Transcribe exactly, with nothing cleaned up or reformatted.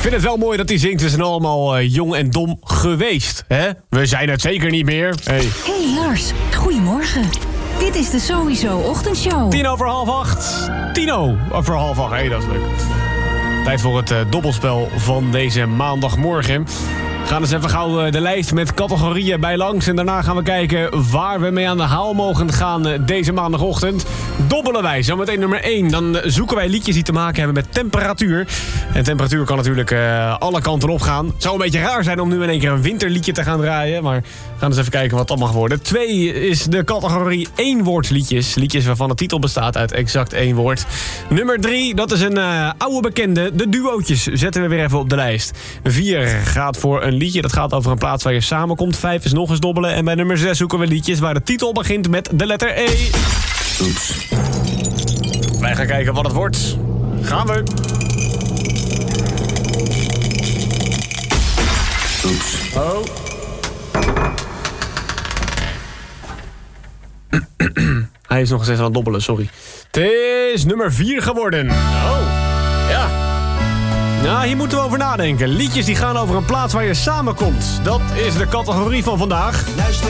vind het wel mooi dat hij zingt. We zijn allemaal uh, jong en dom geweest. Hè? We zijn het zeker niet meer. Hey. Hey Lars, goedemorgen. Dit is de Sowieso Ochtendshow. Tien over half acht. Tino over half acht. Hé, hey, dat is leuk. Tijd voor het uh, dobbelspel van deze maandagmorgen. We gaan eens even gauw uh, de lijst met categorieën bij langs. En daarna gaan we kijken waar we mee aan de haal mogen gaan uh, deze maandagochtend. Dobbelen wij. Zometeen nummer één. Dan uh, zoeken wij liedjes die te maken hebben met temperatuur. En temperatuur kan natuurlijk uh, alle kanten op gaan. Het zou een beetje raar zijn om nu in één keer een winterliedje te gaan draaien. Maar we gaan eens even kijken wat dat mag worden. Twee is de categorie éénwoordsliedjes. Liedjes waarvan de titel bestaat uit exact één woord. Nummer drie, dat is een uh, oude bekende. De duootjes zetten we weer even op de lijst. Vier gaat voor een liedje. Dat gaat over een plaats waar je samenkomt. Vijf is nog eens dobbelen. En bij nummer zes zoeken we liedjes waar de titel begint met de letter E. Oeps. Wij gaan kijken wat het wordt. Gaan we. Oeps. Oh. Hij is nog steeds aan het dobbelen, sorry. Het is nummer vier geworden. Oh, ja. Nou, hier moeten we over nadenken. Liedjes die gaan over een plaats waar je samenkomt. Dat is de categorie van vandaag. Luister